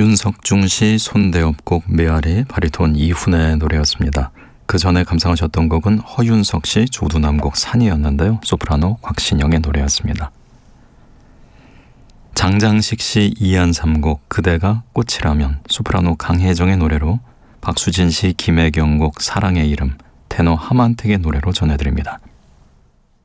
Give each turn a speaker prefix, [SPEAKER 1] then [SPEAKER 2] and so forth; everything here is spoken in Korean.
[SPEAKER 1] 윤석중 씨 손대업곡 메아리 바리톤 이훈의 노래였습니다. 그 전에 감상하셨던 곡은 허윤석 씨 조두남곡 산이었는데요. 소프라노 곽신영의 노래였습니다. 장장식 씨 이안삼곡 그대가 꽃이라면, 소프라노 강혜정의 노래로 박수진 씨 김혜경곡 사랑의 이름, 테너 하만택의 노래로 전해드립니다.